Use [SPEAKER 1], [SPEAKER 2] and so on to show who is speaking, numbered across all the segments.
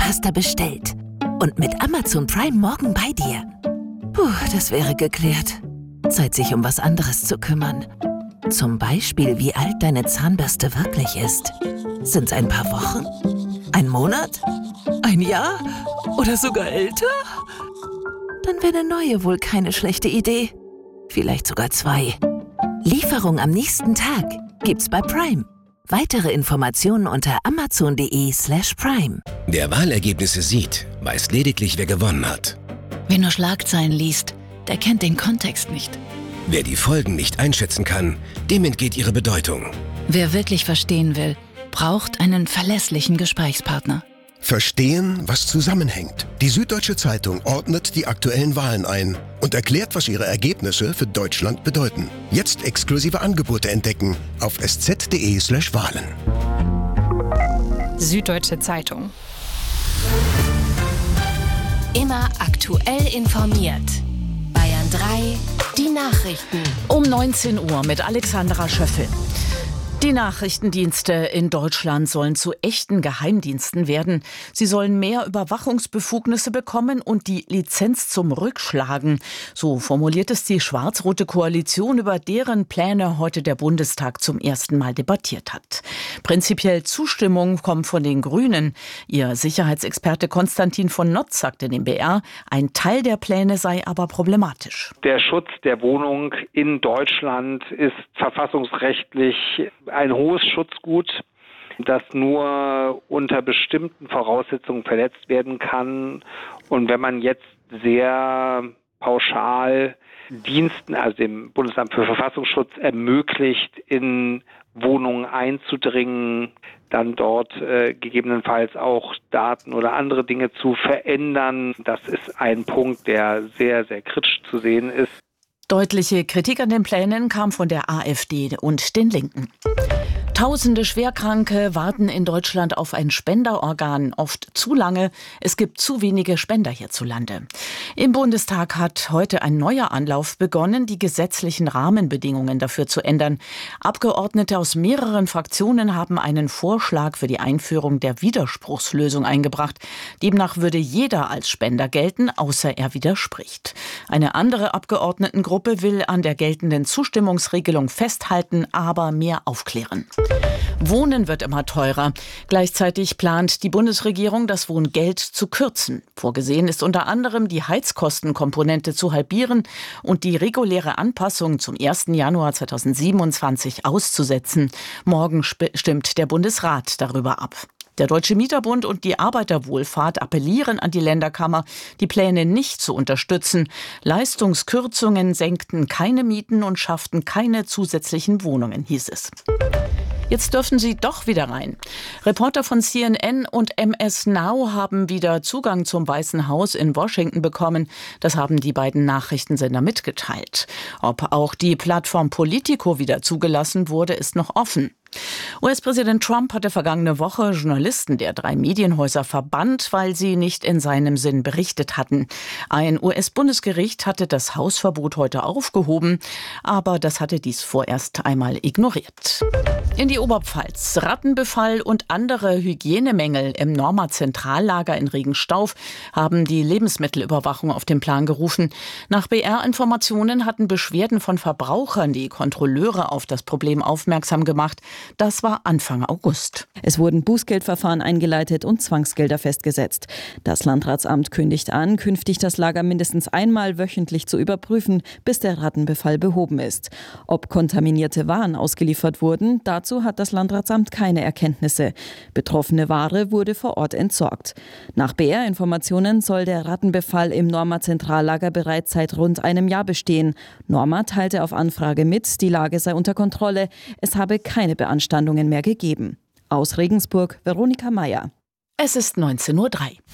[SPEAKER 1] Zahnpasta bestellt. Und mit Amazon Prime morgen bei dir. Puh, das wäre geklärt. Zeit, sich um was anderes zu kümmern. Zum Beispiel, wie alt deine Zahnbürste wirklich ist. Sind's ein paar Wochen? Ein Monat? Ein Jahr? Oder sogar älter? Dann wäre eine neue wohl keine schlechte Idee. Vielleicht sogar 2. Lieferung am nächsten Tag gibt's bei Prime. Weitere Informationen unter amazon.de/prime.
[SPEAKER 2] Wer Wahlergebnisse sieht, weiß lediglich, wer gewonnen hat.
[SPEAKER 1] Wer nur Schlagzeilen liest, der kennt den Kontext nicht.
[SPEAKER 2] Wer die Folgen nicht einschätzen kann, dem entgeht ihre Bedeutung.
[SPEAKER 1] Wer wirklich verstehen will, braucht einen verlässlichen Gesprächspartner.
[SPEAKER 3] Verstehen, was zusammenhängt. Die Süddeutsche Zeitung ordnet die aktuellen Wahlen ein und erklärt, was ihre Ergebnisse für Deutschland bedeuten. Jetzt exklusive Angebote entdecken auf sz.de/Wahlen.
[SPEAKER 4] Süddeutsche Zeitung.
[SPEAKER 5] Immer aktuell informiert. Bayern 3, die Nachrichten.
[SPEAKER 6] Um 19 Uhr mit Alexandra Schöffel. Die Nachrichtendienste in Deutschland sollen zu echten Geheimdiensten werden. Sie sollen mehr Überwachungsbefugnisse bekommen und die Lizenz zum Rückschlagen. So formuliert es die schwarz-rote Koalition, über deren Pläne heute der Bundestag zum ersten Mal debattiert hat. Prinzipiell Zustimmung kommt von den Grünen. Ihr Sicherheitsexperte Konstantin von Notz sagte dem BR, ein Teil der Pläne sei aber problematisch.
[SPEAKER 7] Der Schutz der Wohnung in Deutschland ist verfassungsrechtlich ein hohes Schutzgut, das nur unter bestimmten Voraussetzungen verletzt werden kann. Und wenn man jetzt sehr pauschal Diensten, also dem Bundesamt für Verfassungsschutz, ermöglicht, in Wohnungen einzudringen, dann dort gegebenenfalls auch Daten oder andere Dinge zu verändern, das ist ein Punkt, der sehr, sehr kritisch zu sehen ist.
[SPEAKER 6] Deutliche Kritik an den Plänen kam von der AfD und den Linken. Tausende Schwerkranke warten in Deutschland auf ein Spenderorgan, oft zu lange. Es gibt zu wenige Spender hierzulande. Im Bundestag hat heute ein neuer Anlauf begonnen, die gesetzlichen Rahmenbedingungen dafür zu ändern. Abgeordnete aus mehreren Fraktionen haben einen Vorschlag für die Einführung der Widerspruchslösung eingebracht. Demnach würde jeder als Spender gelten, außer er widerspricht. Eine andere Abgeordnetengruppe will an der geltenden Zustimmungsregelung festhalten, aber mehr aufklären. Wohnen wird immer teurer. Gleichzeitig plant die Bundesregierung, das Wohngeld zu kürzen. Vorgesehen ist unter anderem, die Heizkostenkomponente zu halbieren und die reguläre Anpassung zum 1. Januar 2027 auszusetzen. Morgen stimmt der Bundesrat darüber ab. Der Deutsche Mieterbund und die Arbeiterwohlfahrt appellieren an die Länderkammer, die Pläne nicht zu unterstützen. Leistungskürzungen senkten keine Mieten und schafften keine zusätzlichen Wohnungen, hieß es. Jetzt dürfen sie doch wieder rein. Reporter von CNN und MS Now haben wieder Zugang zum Weißen Haus in Washington bekommen. Das haben die beiden Nachrichtensender mitgeteilt. Ob auch die Plattform Politico wieder zugelassen wurde, ist noch offen. US-Präsident Trump hatte vergangene Woche Journalisten der 3 Medienhäuser verbannt, weil sie nicht in seinem Sinn berichtet hatten. Ein US-Bundesgericht hatte das Hausverbot heute aufgehoben, aber das hatte dies vorerst einmal ignoriert. In die Oberpfalz. Rattenbefall und andere Hygienemängel im Norma Zentrallager in Regenstauf haben die Lebensmittelüberwachung auf den Plan gerufen. Nach BR-Informationen hatten Beschwerden von Verbrauchern die Kontrolleure auf das Problem aufmerksam gemacht. Das war Anfang August.
[SPEAKER 8] Es wurden Bußgeldverfahren eingeleitet und Zwangsgelder festgesetzt. Das Landratsamt kündigt an, künftig das Lager mindestens einmal wöchentlich zu überprüfen, bis der Rattenbefall behoben ist. Ob kontaminierte Waren ausgeliefert wurden, dazu hat das Landratsamt keine Erkenntnisse. Betroffene Ware wurde vor Ort entsorgt. Nach BR-Informationen soll der Rattenbefall im Norma Zentrallager bereits seit rund einem Jahr bestehen. Norma teilte auf Anfrage mit, die Lage sei unter Kontrolle. Es habe keine Beanstandungen mehr gegeben. Aus Regensburg, Veronika Meyer.
[SPEAKER 6] Es ist 19:03 Uhr.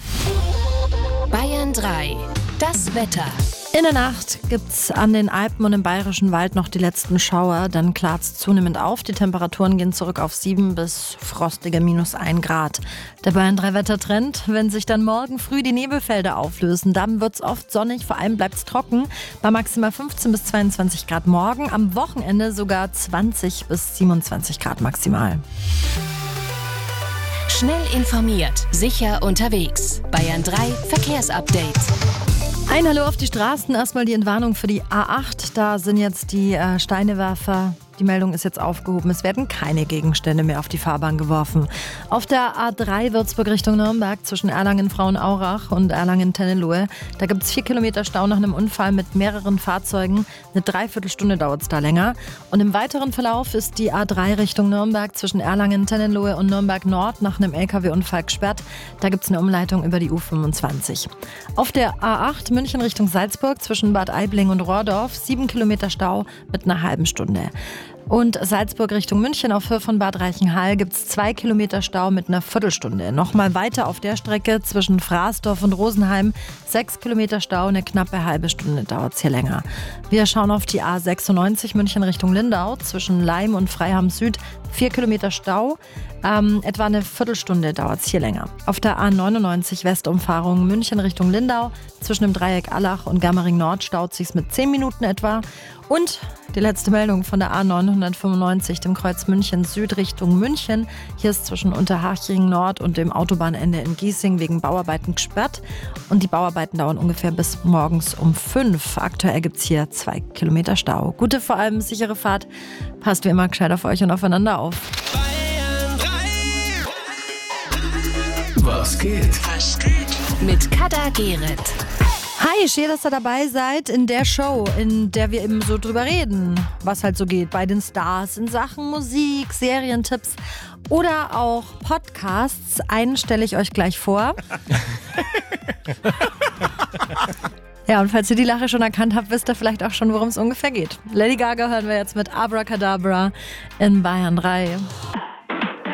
[SPEAKER 5] Bayern 3, das Wetter.
[SPEAKER 4] In der Nacht gibt's an den Alpen und im Bayerischen Wald noch die letzten Schauer. Dann klart's zunehmend auf. Die Temperaturen gehen zurück auf 7 bis frostige -1 Grad. Der Bayern 3 Wettertrend, wenn sich dann morgen früh die Nebelfelder auflösen, dann wird's oft sonnig, vor allem bleibt's trocken. Bei maximal 15 bis 22 Grad morgen. Am Wochenende sogar 20 bis 27 Grad maximal.
[SPEAKER 5] Schnell informiert, sicher unterwegs. Bayern 3 Verkehrsupdate.
[SPEAKER 4] Ein Hallo auf die Straßen. Erstmal die Entwarnung für die A8. Da sind jetzt die Steinewerfer. Die Meldung ist jetzt aufgehoben. Es werden keine Gegenstände mehr auf die Fahrbahn geworfen. Auf der A3 Würzburg Richtung Nürnberg zwischen Erlangen-Frauenaurach und Erlangen-Tennelohe. Da gibt es 4 Kilometer Stau nach einem Unfall mit mehreren Fahrzeugen. Eine Dreiviertelstunde dauert es da länger. Und im weiteren Verlauf ist die A3 Richtung Nürnberg zwischen Erlangen-Tennelohe und Nürnberg-Nord nach einem LKW-Unfall gesperrt. Da gibt es eine Umleitung über die U25. Auf der A8 München Richtung Salzburg zwischen Bad Aibling und Rohrdorf 7 Kilometer Stau mit einer halben Stunde. Und Salzburg Richtung München auf Höhe von Bad Reichenhall gibt es 2 Kilometer Stau mit einer Viertelstunde. Nochmal weiter auf der Strecke zwischen Fraßdorf und Rosenheim 6 Kilometer Stau, eine knappe halbe Stunde dauert es hier länger. Wir schauen auf die A96 München Richtung Lindau zwischen Laim und Freiham Süd 4 Kilometer Stau. Etwa eine Viertelstunde dauert es hier länger. Auf der A99 Westumfahrung München Richtung Lindau zwischen dem Dreieck Allach und Gammering Nord staut sich's mit 10 Minuten etwa. Und die letzte Meldung von der A995, dem Kreuz München Süd Richtung München. Hier ist zwischen Unterhaching Nord und dem Autobahnende in Giesing wegen Bauarbeiten gesperrt. Und die Bauarbeiten dauern ungefähr bis morgens um 5. Aktuell gibt es hier 2 Kilometer Stau. Gute, vor allem sichere Fahrt. Passt wie immer gescheit auf euch und aufeinander auf.
[SPEAKER 2] Was geht?
[SPEAKER 5] Mit Kada Gerrit.
[SPEAKER 4] Hi, schön, dass ihr dabei seid in der Show, in der wir eben so drüber reden, was halt so geht bei den Stars in Sachen Musik, Serientipps oder auch Podcasts. Einen stelle ich euch gleich vor. Ja, und falls ihr die Lache schon erkannt habt, wisst ihr vielleicht auch schon, worum es ungefähr geht. Lady Gaga hören wir jetzt mit Abracadabra in Bayern 3.